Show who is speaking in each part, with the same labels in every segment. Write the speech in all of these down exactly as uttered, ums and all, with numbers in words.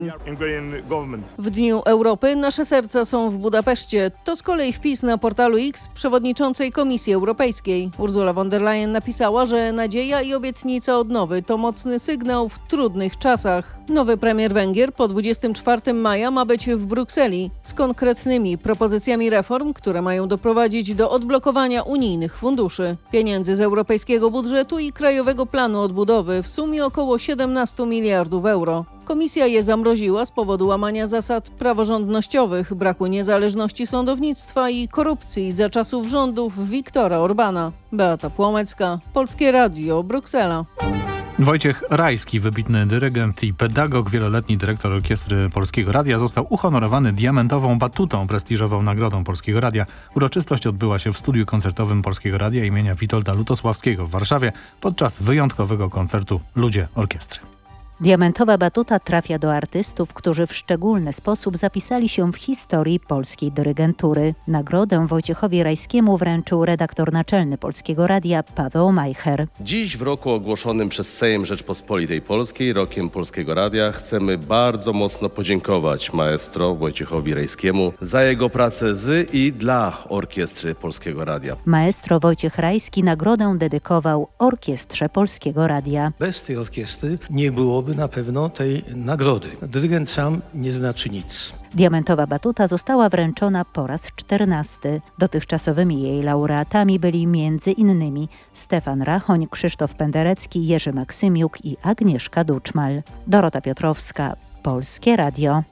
Speaker 1: W Dniu Europy nasze serca są w Budapeszcie. To z kolei wpis na portalu X przewodniczącej Komisji Europejskiej. Ursula von der Leyen napisała, że nadzieja i obietnica odnowy to mocny sygnał w trudnych czasach. Nowy premier Węgier po dwudziestego czwartego maja ma być w Brukseli z konkretnymi propozycjami reform, które mają doprowadzić do odblokowania unijnych funduszy, pieniędzy z europejskiego budżetu i Krajowego Planu Odbudowy w sumie około siedemnaście miliardów euro. Komisja je zamroziła z powodu łamania zasad praworządnościowych, braku niezależności sądownictwa i korupcji za czasów rządów Viktora Orbana. Beata Płomecka, Polskie Radio, Bruksela.
Speaker 2: Wojciech Rajski, wybitny dyrygent i pedagog, wieloletni dyrektor Orkiestry Polskiego Radia, został uhonorowany diamentową batutą, prestiżową nagrodą Polskiego Radia. Uroczystość odbyła się w studiu koncertowym Polskiego Radia imienia Witolda Lutosławskiego w Warszawie podczas wyjątkowego koncertu Ludzie Orkiestry.
Speaker 3: Diamentowa batuta trafia do artystów, którzy w szczególny sposób zapisali się w historii polskiej dyrygentury. Nagrodę Wojciechowi Rajskiemu wręczył redaktor naczelny Polskiego Radia Paweł Majcher.
Speaker 4: Dziś w roku ogłoszonym przez Sejm Rzeczpospolitej Polskiej, rokiem Polskiego Radia, chcemy bardzo mocno podziękować maestro Wojciechowi Rajskiemu za jego pracę z i dla Orkiestry Polskiego Radia.
Speaker 3: Maestro Wojciech Rajski nagrodę dedykował Orkiestrze Polskiego Radia.
Speaker 5: Bez tej orkiestry nie byłoby na pewno tej nagrody. Dyrygent sam nie znaczy nic.
Speaker 3: Diamentowa batuta została wręczona po raz czternasty. Dotychczasowymi jej laureatami byli między innymi Stefan Rachoń, Krzysztof Penderecki, Jerzy Maksymiuk i Agnieszka Duczmal. Dorota Piotrowska, Polskie Radio.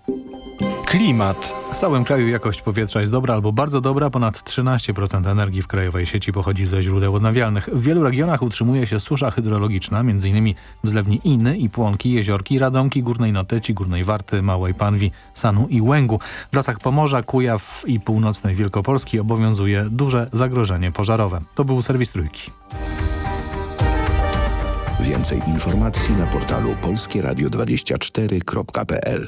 Speaker 2: Klimat. W całym kraju jakość powietrza jest dobra albo bardzo dobra. Ponad trzynaście procent energii w krajowej sieci pochodzi ze źródeł odnawialnych. W wielu regionach utrzymuje się susza hydrologiczna, m.in. w zlewni Iny i Płonki, Jeziorki, Radomki, Górnej Noteci, Górnej Warty, Małej Panwi, Sanu i Łęgu. W lasach Pomorza, Kujaw i północnej Wielkopolski obowiązuje duże zagrożenie pożarowe. To był serwis Trójki.
Speaker 6: Więcej informacji na portalu polskie radio dwadzieścia cztery kropka p l.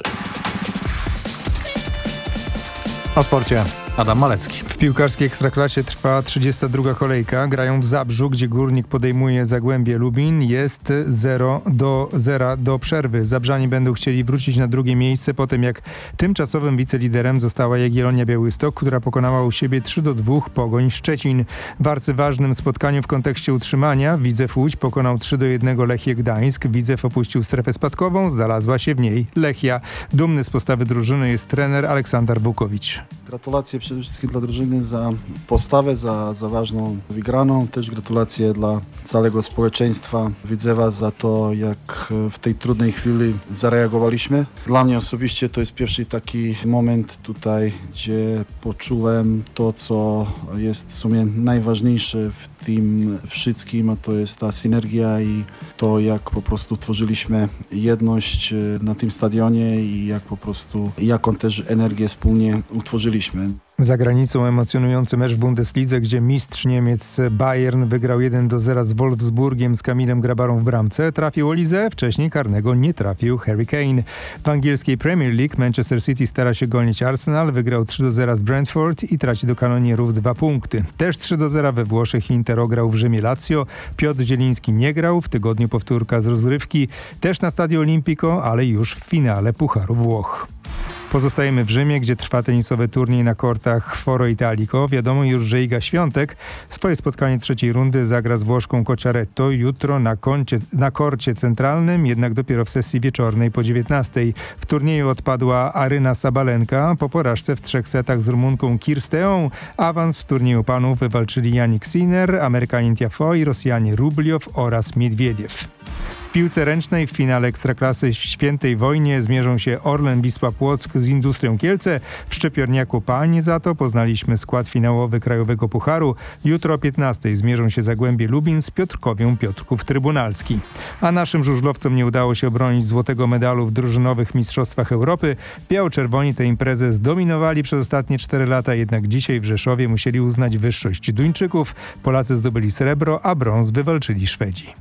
Speaker 2: O sporcie Adam Malecki.
Speaker 7: W piłkarskiej Ekstraklasie trwa trzydziesta druga kolejka. Grają w Zabrzu, gdzie Górnik podejmuje Zagłębie Lubin. Jest zero do zera do przerwy. Zabrzani będą chcieli wrócić na drugie miejsce po tym, jak tymczasowym wiceliderem została Jagiellonia Białystok, która pokonała u siebie trzy do dwóch Pogoń Szczecin. W arcyważnym spotkaniu w kontekście utrzymania Widzew Łódź pokonał trzy do jednego Lechię Gdańsk. Widzew opuścił strefę spadkową, znalazła się w niej Lechia. Dumny z postawy drużyny jest trener Aleksander Wukowicz.
Speaker 8: Gratulacje przede wszystkim dla drużyny za postawę, za, za ważną wygraną. Też gratulacje dla całego społeczeństwa Widzewa za to, jak w tej trudnej chwili zareagowaliśmy. Dla mnie osobiście to jest pierwszy taki moment tutaj, gdzie poczułem to, co jest w sumie najważniejsze w tym wszystkim, a to jest ta synergia i to, jak po prostu tworzyliśmy jedność na tym stadionie i jak po prostu, jaką też energię wspólnie utworzyliśmy.
Speaker 7: Za granicą emocjonujący mecz w Bundeslidze, gdzie mistrz Niemiec Bayern wygrał jeden do zera z Wolfsburgiem z Kamilem Grabarą w bramce. Trafił Olise, wcześniej karnego nie trafił Harry Kane. W angielskiej Premier League Manchester City stara się gonić Arsenal, wygrał trzy do zera z Brentford i traci do kanonierów dwa punkty. Też trzy do zera we Włoszech Inter ograł w Rzymie Lazio. Piotr Zieliński nie grał, w tygodniu powtórka z rozrywki. Też na Stadio Olimpico, ale już w finale Pucharu Włoch. Pozostajemy w Rzymie, gdzie trwa tenisowy turniej na kortach Foro Italico. Wiadomo już, że Iga Świątek swoje spotkanie trzeciej rundy zagra z Włoszką Cocciaretto jutro na, koncie, na korcie centralnym, jednak dopiero w sesji wieczornej po dziewiętnastej. W turnieju odpadła Aryna Sabalenka po porażce w trzech setach z Rumunką Kirsteą. Awans w turnieju panów wywalczyli Jannik Sinner, Amerykanin Tiafoe i Rosjanie Rubliow oraz Miedwiediew. W piłce ręcznej w finale Ekstraklasy w Świętej Wojnie zmierzą się Orlen Wisła Płock z Industrią Kielce. W Szczypiorniaku Pań za to poznaliśmy skład finałowy Krajowego Pucharu. Jutro o piętnastej zmierzą się Zagłębie Lubin z Piotrkowią Piotrków Trybunalski. A naszym żużlowcom nie udało się obronić złotego medalu w drużynowych mistrzostwach Europy. Biało-czerwoni tę imprezę zdominowali przez ostatnie cztery lata, jednak dzisiaj w Rzeszowie musieli uznać wyższość Duńczyków. Polacy zdobyli srebro, a brąz wywalczyli Szwedzi.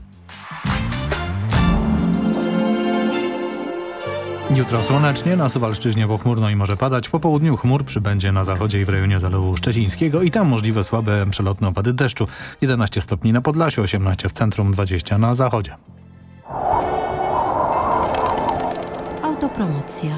Speaker 2: Jutro słonecznie, na Suwalszczyźnie pochmurno i może padać. Po południu chmur przybędzie na zachodzie i w rejonie Zalewu Szczecińskiego i tam możliwe słabe przelotne opady deszczu. jedenaście stopni na Podlasiu, osiemnaście w centrum, dwadzieścia na zachodzie.
Speaker 9: Autopromocja.